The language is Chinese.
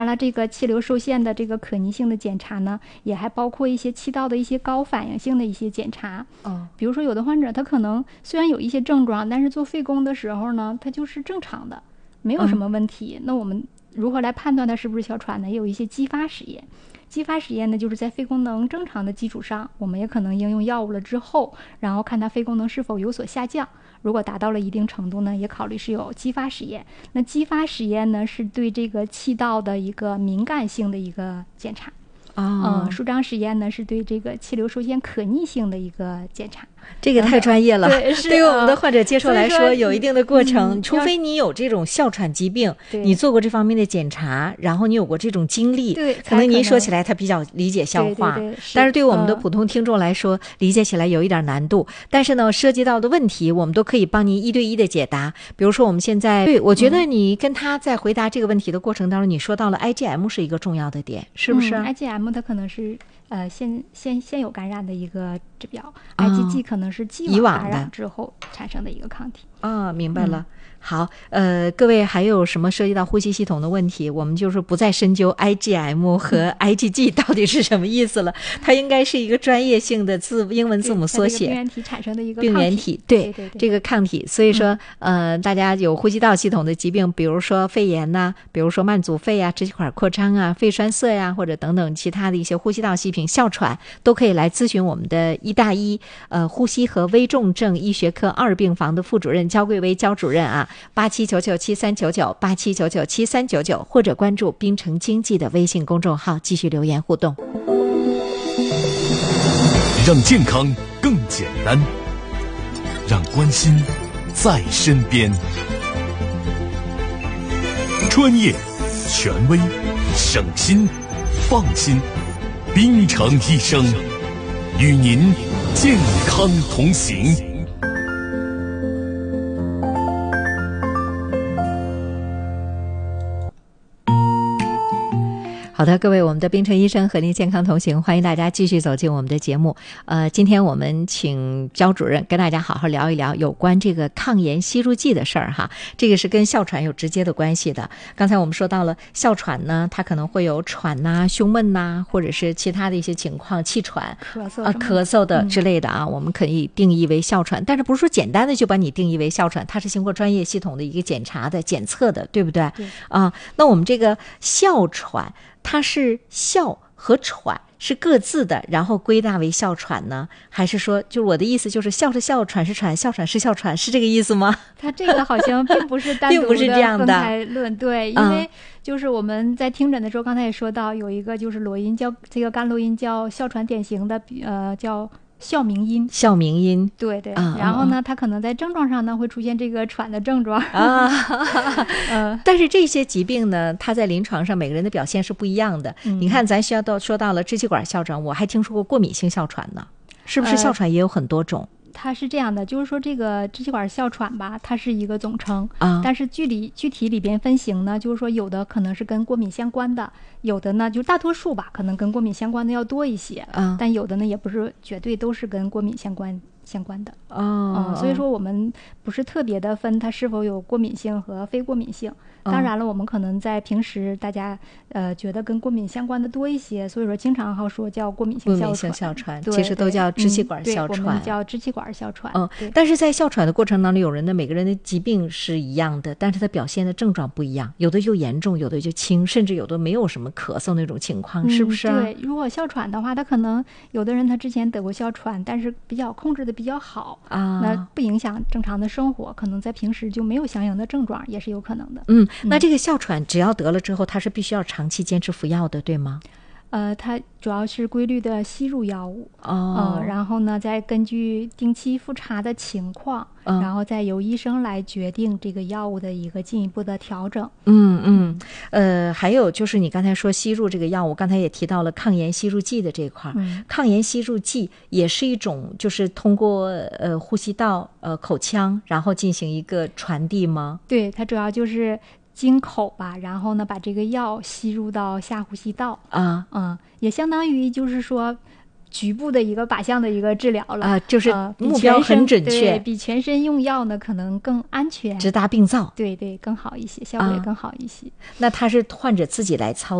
完了，这个气流受限的这个可逆性的检查呢，也还包括一些气道的一些高反应性的一些检查。比如说有的患者他可能虽然有一些症状，但是做肺功的时候呢，他就是正常的，没有什么问题。那我们如何来判断他是不是哮喘呢？也有一些激发实验。激发实验呢，就是在肺功能正常的基础上，我们也可能应用药物了之后，然后看他肺功能是否有所下降。如果达到了一定程度呢，也考虑是有激发实验。那激发实验呢，是对这个气道的一个敏感性的一个检查。舒张实验呢，是对这个气流受限可逆性的一个检查。 这个太专业了， 对于我们的患者接受来说有一定的过程，除非你有这种哮喘疾病，你做过这方面的检查，然后你有过这种经历，可能您说起来他比较理解消化，但是对我们的普通听众来说，理解起来有一点难度。但是呢，涉及到的问题我们都可以帮您一对一的解答。比如说我们现在，我觉得你跟他在回答这个问题的过程当中，你说到了 IgM 是一个重要的点，是不是 ？IgM 它可能是现有感染的一个指标，IgG 可能是既往感染之后产生的一个抗体。 明白了。好，各位还有什么涉及到呼吸系统的问题，我们就是不再深究 IgM 和 IgG 到底是什么意思了，它应该是一个专业性的英文字母缩写， 病原体产生的一个病原体，对这个抗体。所以说大家有呼吸道系统的疾病，比如说肺炎呐，比如说慢阻肺啊、支气管扩张啊、肺栓塞呀，或者等等其他的一些呼吸道疾病、哮喘，都可以来咨询我们的医大医呼吸和危重症医学科2病房的副主任焦桂薇焦主任啊，87997399 87997399，或者关注滨城经济的微信公众号继续留言互动。 让健康更简单，让关心在身边。专业、权威、省心、放心，滨城医生与您健康同行。 好的，各位，我们的滨城医生和您健康同行，欢迎大家继续走进我们的节目。今天我们请焦主任跟大家好好聊一聊有关这个抗炎吸入剂的事儿哈，这个是跟哮喘有直接的关系的。刚才我们说到了哮喘呢，它可能会有喘呐、胸闷呐，或者是其他的一些情况，气喘、咳嗽的之类的啊，我们可以定义为哮喘。但是不是说简单的就把你定义为哮喘，它是经过专业系统的一个检查的、检测的，对不对？ 对那我们这个哮喘，它是哮和喘是各自的，然后归纳为哮喘呢？还是说，就是我的意思就是哮是哮，喘是喘，哮喘是哮喘，是这个意思吗？ 它这个好像并不是单独的分开论，对，因为就是我们在听诊的时候，刚才也说到有一个就是罗音叫这个干录音叫哮喘典型的叫哮鸣音， 哮鸣音， 对对，然后呢，它可能在症状上呢会出现这个喘的症状但是这些疾病呢，它在临床上每个人的表现是不一样的。你看，咱说到了支气管哮喘，我还听说过过敏性哮喘呢，是不是？哮喘也有很多种。 它是这样的，就是说这个支气管哮喘吧，它是一个总称但是具体里边分型呢，就是说有的可能是跟过敏相关的，有的呢就大多数吧，可能跟过敏相关的要多一些但有的呢也不是绝对都是跟过敏相关的所以说我们不是特别的分它是否有过敏性和非过敏性。当然了，我们可能在平时大家觉得跟过敏相关的多一些，所以说经常好说叫过敏性哮喘， 其实都叫支气管哮喘， 我们叫支气管哮喘。 但是在哮喘的过程当中，有人的每个人的疾病是一样的，但是他表现的症状不一样，有的就严重，有的就轻，甚至有的没有什么咳嗽那种情况，是不是？ 对，如果哮喘的话，他可能有的人他之前得过哮喘，但是比较控制的比较好那不影响正常的生活，可能在平时就没有相应的症状，也是有可能的。 那这个哮喘只要得了之后，它是必须要长期坚持服药的，对吗？ 它主要是规律的吸入药物然后呢再根据定期复查的情况然后再由医生来决定这个药物的一个进一步的调整。 还有就是你刚才说吸入这个药物，刚才也提到了抗炎吸入剂的这一块抗炎吸入剂也是一种就是通过呼吸道口腔然后进行一个传递吗？ 对，它主要就是经口吧，然后呢把这个药吸入到下呼吸道也相当于就是说局部的一个靶向的一个治疗了就是目标很准确， 对，比全身用药呢可能更安全， 直达病灶， 对对，更好一些，效果也更好一些。 那他是患者自己来操